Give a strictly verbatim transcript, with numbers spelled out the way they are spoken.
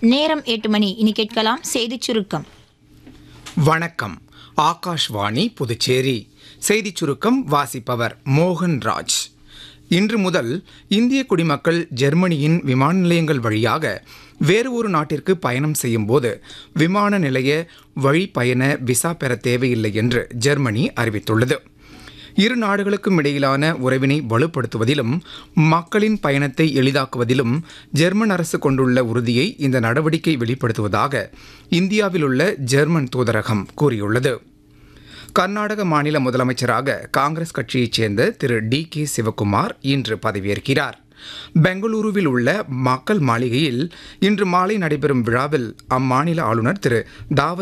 நேரம் எட்டு மணி. இனி கேட்கலாம் செய்திச் சுருக்கம். வணக்கம். ஆகாஷ்வாணி புதுச்சேரி செய்திச் சுருக்கம் வாசிப்பவர் மோகன் ராஜ். இன்று முதல் இந்திய குடிமக்கள் ஜெர்மனியின் விமான நிலையங்கள் வழியாக வேறு ஒரு நாட்டிற்கு பயணம் செய்யும் போது விமான நிலைய வழிப்பயண விசா பெற தேவையில்லை என்று ஜெர்மனி அறிவித்துள்ளது. இரு நாடுகளுக்கும் இடையிலான உறவினை வலுப்படுத்துவதிலும் மக்களின் பயணத்தை எளிதாக்குவதிலும் ஜெர்மன் அரசு கொண்டுள்ள உறுதியை இந்த நடவடிக்கை வெளிப்படுத்துவதாக இந்தியாவில் உள்ள ஜெர்மன் தூதரகம் கூறியுள்ளது. கர்நாடக மாநில முதலமைச்சராக காங்கிரஸ் கட்சியைச் சேர்ந்த திரு டி கே சிவக்குமார் இன்று பதவியேற்கிறார். பெங்களூருவில் உள்ள மக்கள் மாளிகையில் இன்று மாலை நடைபெறும் விழாவில் அம்மாநில ஆளுநர் திரு தாவ